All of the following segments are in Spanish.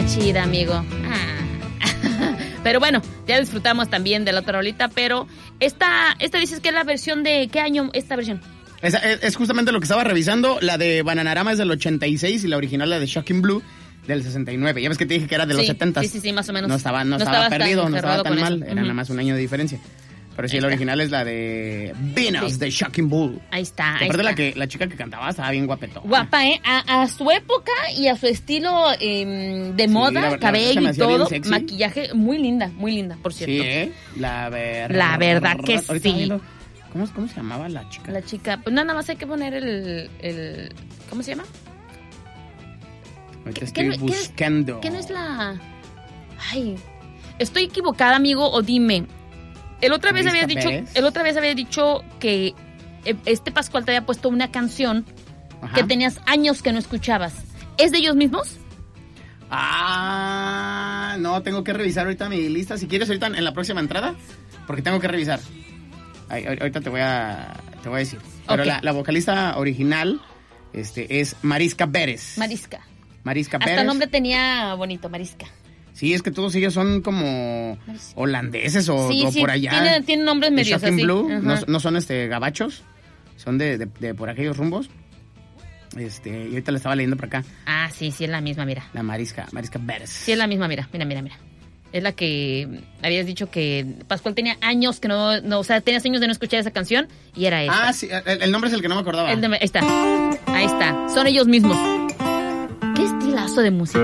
chida, amigo. Pero bueno, ya disfrutamos también de la otra rolita, pero esta dices que es la versión de... ¿Qué año esta versión? Es justamente lo que estaba revisando. La de Bananarama es del 86 y la original, la de Shocking Blue, del 69. Ya ves que te dije que era de los 70. Sí, más o menos. No estaba perdido, no estaba tan mal. Era nada más un año de diferencia. Pero sí, la original es la de Venus, de Shocking Blue. Ahí está. Aparte la chica que cantaba estaba bien guapetona. Guapa, a su época y a su estilo de moda, cabello y todo, maquillaje, muy linda, por cierto. Sí, la verdad que sí. ¿Cómo se llamaba la chica? La chica, pues nada más hay que poner el ¿cómo se llama? Ahorita estoy buscando. ¿Qué no es la...? Ay, estoy equivocada, amigo, o dime. El otra vez habías dicho que Pascual te había puesto una canción que tenías años que no escuchabas. ¿Es de ellos mismos? No, tengo que revisar ahorita mi lista. Si quieres, ahorita en la próxima entrada, porque tengo que revisar. Ahorita te voy a decir. Pero okay. la vocalista original es Mariska Pérez. Mariska Pérez. Hasta el nombre tenía bonito, Mariska. Sí, es que todos ellos son como holandeses o por allá. Tienen nombres medios así. Blue, no son gabachos, son de por aquellos rumbos. Y ahorita la estaba leyendo por acá. Sí, es la misma, mira. La Mariska Pérez. Sí, es la misma, mira. Es la que habías dicho que Pascual tenía años que no, o sea, tenías años de no escuchar esa canción y era esta. Sí, el nombre es el que no me acordaba. Ahí está, son ellos mismos. Qué estilazo de música,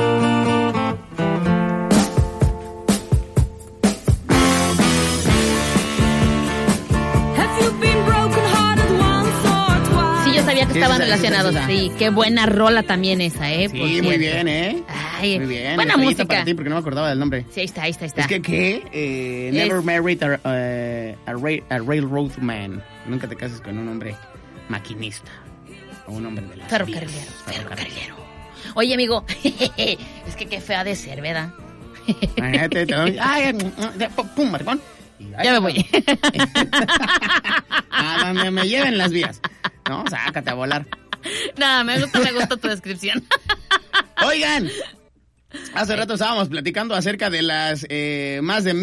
Sí, yo sabía que estaban relacionados. Sí, qué buena rola también esa, Sí, muy bien, Ay, muy bien. Buena música. Para ti porque no me acordaba del nombre. Sí, ahí está. Es que never married a railroad man. Nunca te cases con un hombre maquinista o un hombre de las ferrocarrilero. Oye, amigo, es que qué fea de ser, ¿verdad? Pum, maricón. Ya me voy. A donde me lleven las vías. No, sácate a volar. Nada, me gusta tu descripción. Oigan, hace rato estábamos platicando acerca de las más de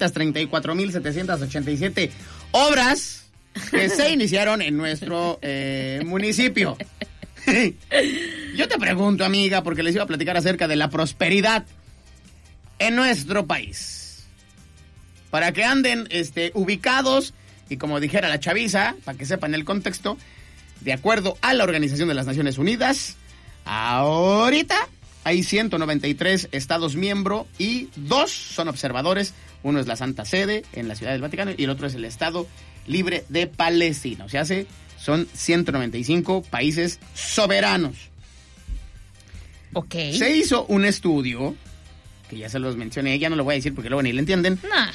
1,234,787 obras que se iniciaron en nuestro municipio. Yo te pregunto, amiga, porque les iba a platicar acerca de la prosperidad en nuestro país. Para que anden ubicados y como dijera la chaviza, para que sepan el contexto, de acuerdo a la Organización de las Naciones Unidas, ahorita hay 193 estados miembros y 2 son observadores. Uno es la Santa Sede en la Ciudad del Vaticano y el otro es el Estado Libre de Palestina. O sea, son 195 países soberanos. Ok. Se hizo un estudio, que ya se los mencioné, ya no lo voy a decir porque luego ni le entienden. Nah.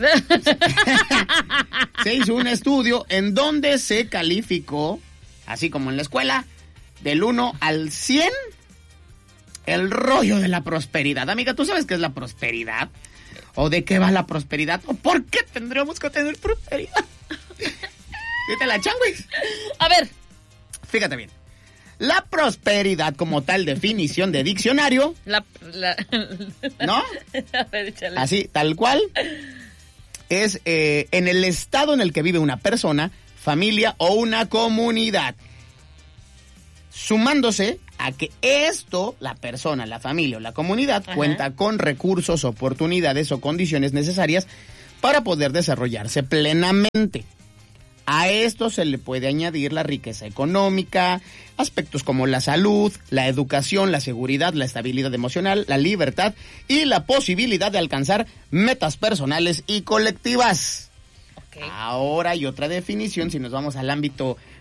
Se hizo un estudio en donde se calificó, así como en la escuela, del 1 al 100, el rollo de la prosperidad. Amiga, ¿tú sabes qué es la prosperidad? ¿O de qué va la prosperidad? ¿O por qué tendríamos que tener prosperidad? Vete la changuis. A ver. Fíjate bien. La prosperidad como tal definición de diccionario. ¿No? A ver, échale. Así, tal cual. Es en el estado en el que vive una persona, familia o una comunidad. Sumándose a que la persona, la familia o la comunidad cuenta con recursos, oportunidades o condiciones necesarias para poder desarrollarse plenamente. A esto se le puede añadir la riqueza económica, aspectos como la salud, la educación, la seguridad, la estabilidad emocional, la libertad y la posibilidad de alcanzar metas personales y colectivas. Okay. Ahora hay otra definición, si nos vamos al ámbito